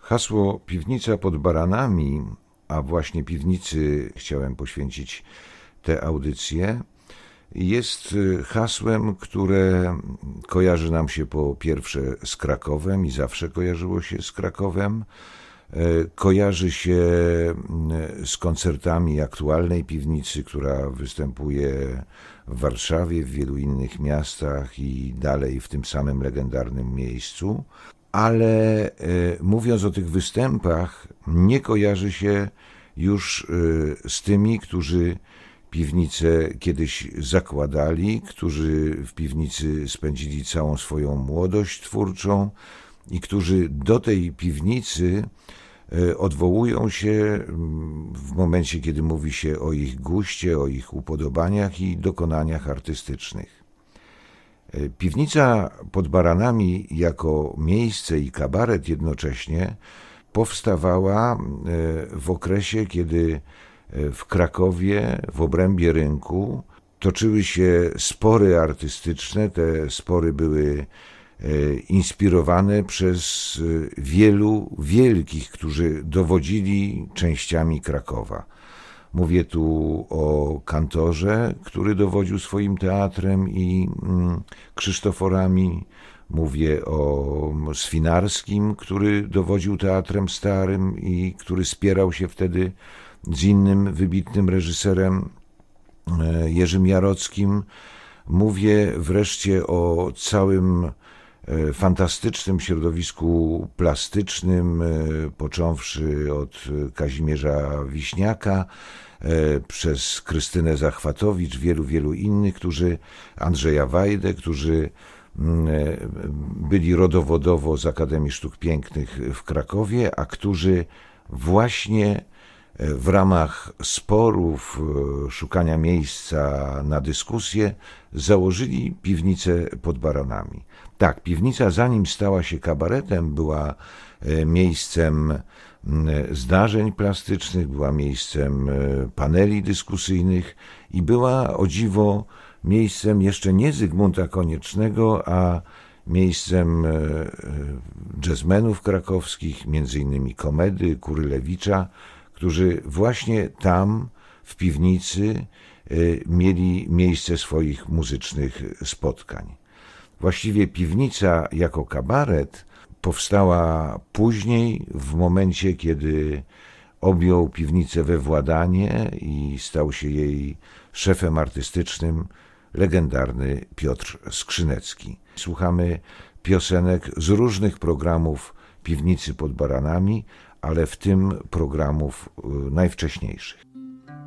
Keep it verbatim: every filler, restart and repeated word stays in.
Hasło Piwnica pod Baranami, a właśnie piwnicy chciałem poświęcić tę audycję, jest hasłem, które kojarzy nam się po pierwsze z Krakowem i zawsze kojarzyło się z Krakowem. Kojarzy się z koncertami aktualnej piwnicy, która występuje w Warszawie, w wielu innych miastach i dalej w tym samym legendarnym miejscu. Ale mówiąc o tych występach, nie kojarzy się już z tymi, którzy piwnicę kiedyś zakładali, którzy w piwnicy spędzili całą swoją młodość twórczą i którzy do tej piwnicy odwołują się w momencie, kiedy mówi się o ich guście, o ich upodobaniach i dokonaniach artystycznych. Piwnica pod Baranami jako miejsce i kabaret jednocześnie powstawała w okresie, kiedy w Krakowie, w obrębie rynku, toczyły się spory artystyczne. Te spory były inspirowane przez wielu wielkich, którzy dowodzili częściami Krakowa. Mówię tu o Kantorze, który dowodził swoim teatrem i krzysztoforami. Mówię o Swinarskim, który dowodził teatrem starym i który spierał się wtedy z innym wybitnym reżyserem Jerzym Jarockim. Mówię wreszcie o całym fantastycznym środowisku plastycznym, począwszy od Kazimierza Wiśniaka, przez Krystynę Zachwatowicz, wielu, wielu innych, którzy, Andrzeja Wajdę, którzy byli rodowodowo z Akademii Sztuk Pięknych w Krakowie, a którzy właśnie w ramach sporów, szukania miejsca na dyskusję, założyli piwnicę pod Baranami. Tak, piwnica, zanim stała się kabaretem, była miejscem zdarzeń plastycznych, była miejscem paneli dyskusyjnych i była, o dziwo, miejscem jeszcze nie Zygmunta Koniecznego, a miejscem jazzmenów krakowskich, między innymi Komedy, Kurylewicza, którzy właśnie tam, w piwnicy, mieli miejsce swoich muzycznych spotkań. Właściwie piwnica jako kabaret powstała później, w momencie, kiedy objął piwnicę we władanie i stał się jej szefem artystycznym legendarny Piotr Skrzynecki. Słuchamy piosenek z różnych programów Piwnicy pod Baranami, ale w tym programów najwcześniejszych.